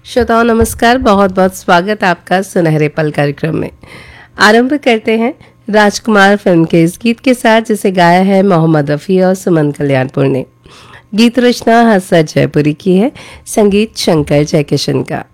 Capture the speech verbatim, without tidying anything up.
श्रोताओं नमस्कार, बहुत बहुत स्वागत आपका सुनहरे पल कार्यक्रम में। आरंभ करते हैं राजकुमार फिल्म के इस गीत के साथ, जिसे गाया है मोहम्मद रफ़ी और सुमन कल्याणपुर ने। गीत रचना हसरत जयपुरी की है, संगीत शंकर जयकिशन का।